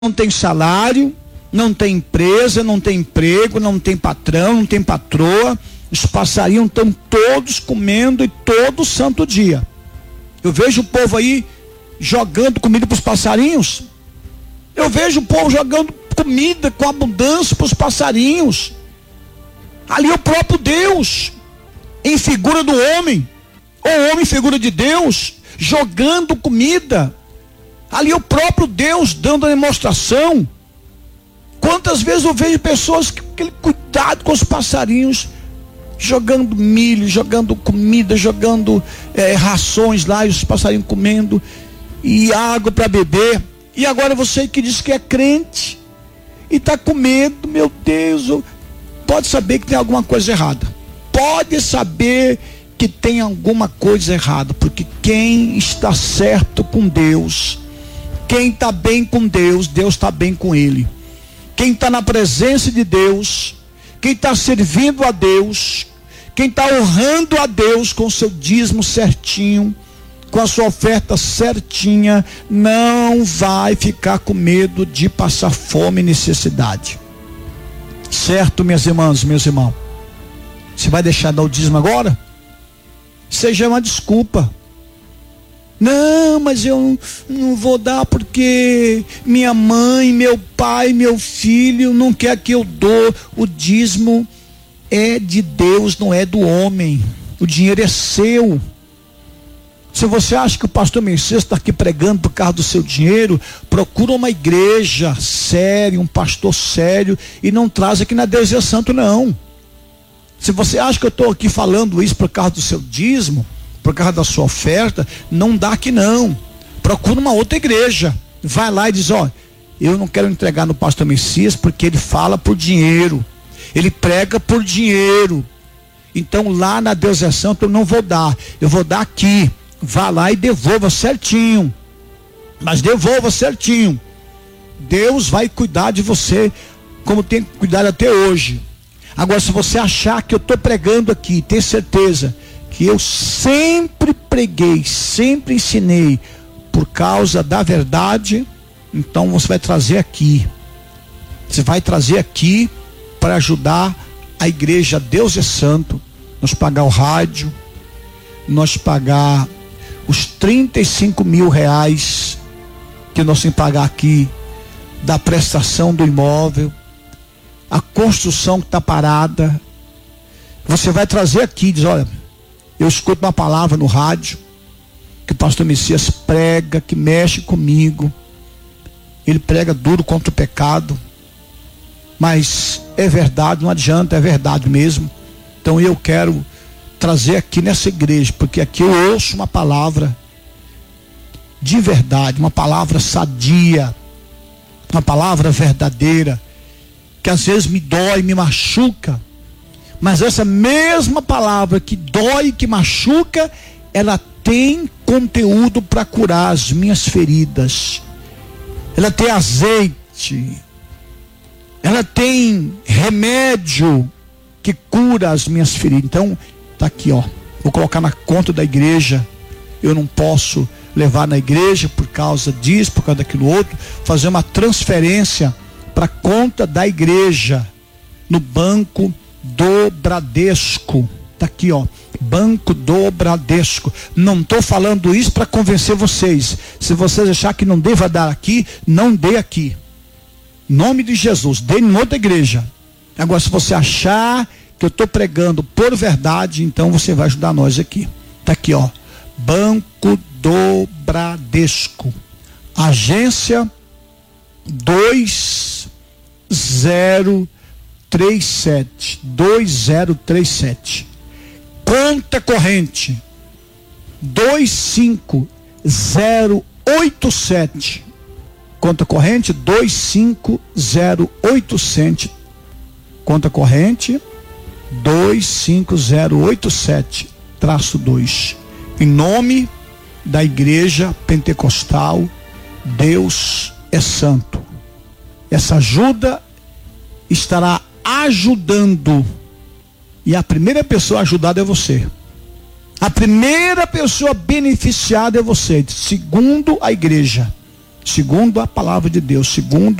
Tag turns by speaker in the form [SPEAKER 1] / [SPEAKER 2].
[SPEAKER 1] não tem salário, não tem empresa, não tem emprego, não tem patrão, não tem patroa. Os passarinhos estão todos comendo e todo santo dia. Eu vejo o povo aí jogando comida para os passarinhos. Eu vejo o povo jogando comida com abundância para os passarinhos. Ali é o próprio Deus, em figura do homem, ou homem em figura de Deus, jogando comida. Ali é o próprio Deus dando a demonstração. Quantas vezes eu vejo pessoas que aquele cuidado com os passarinhos, jogando milho, jogando comida, jogando rações lá, e os passarinhos comendo, e água para beber. E agora você que diz que é crente e está com medo, meu Deus, pode saber que tem alguma coisa errada. Pode saber que tem alguma coisa errada, porque quem está certo com Deus, quem está bem com Deus, Deus está bem com ele. Quem está na presença de Deus, quem está servindo a Deus, quem está honrando a Deus com o seu dízimo certinho, com a sua oferta certinha, não vai ficar com medo de passar fome e necessidade. Certo, minhas irmãs, meus irmãos? Você vai deixar de dar o dízimo agora? Seja uma desculpa. Não, mas eu não vou dar porque minha mãe, meu pai, meu filho não quer que eu dou. O dízimo é de Deus, não é do homem. O dinheiro é seu. Se você acha que o pastor Messias está aqui pregando por causa do seu dinheiro, procura uma igreja séria, um pastor sério, e não traz aqui na Deus é Santo, não. Se você acha que eu estou aqui falando isso por causa do seu dízimo, por causa da sua oferta, não dá aqui não. Procura uma outra igreja. Vai lá e diz, eu não quero entregar no pastor Messias porque ele fala por dinheiro. Ele prega por dinheiro. Então lá na Deus é Santo eu não vou dar. Eu vou dar aqui. Vá lá e devolva certinho. Mas devolva certinho. Deus vai cuidar de você como tem cuidado até hoje. Agora, se você achar que eu estou pregando aqui, ter certeza que eu sempre preguei, sempre ensinei por causa da verdade, então você vai trazer aqui. Você vai trazer aqui para ajudar a igreja Deus é Santo, nós pagar o rádio, nós pagar os 35 mil reais que nós temos que pagar aqui da prestação do imóvel, a construção que está parada. Você vai trazer aqui, diz, olha, eu escuto uma palavra no rádio que o pastor Messias prega, que mexe comigo. Ele prega duro contra o pecado, mas é verdade, não adianta, é verdade mesmo. Então eu quero trazer aqui nessa igreja, porque aqui eu ouço uma palavra de verdade, uma palavra sadia, uma palavra verdadeira, que às vezes me dói, me machuca, mas essa mesma palavra que dói e que machuca, ela tem conteúdo para curar as minhas feridas. Ela tem azeite, ela tem remédio que cura as minhas feridas. Então tá aqui, vou colocar na conta da igreja. Eu não posso levar na igreja por causa disso, por causa daquilo outro, fazer uma transferência para a conta da igreja no Banco do Bradesco. Tá aqui, Banco do Bradesco. Não estou falando isso para convencer vocês. Se vocês acharem que não deva dar aqui, não dê aqui. Em nome de Jesus, dê em outra igreja. Agora, se você achar que eu estou pregando por verdade, então você vai ajudar nós aqui. Tá aqui, Banco do Bradesco. Agência 2037. Conta corrente 25087. Conta corrente 25087. Conta corrente 25087-2. Em nome da Igreja Pentecostal Deus é Santo. Essa ajuda estará ajudando, e a primeira pessoa ajudada é você. A primeira pessoa beneficiada é você, segundo a igreja. segundo a palavra de Deus, segundo